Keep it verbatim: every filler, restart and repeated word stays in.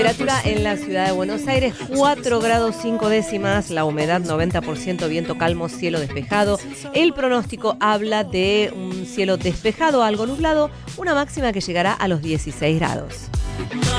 Temperatura en la ciudad de Buenos Aires, cuatro grados cinco décimas, la humedad noventa por ciento, viento calmo, cielo despejado. El pronóstico habla de un cielo despejado, algo nublado, una máxima que llegará a los dieciséis grados.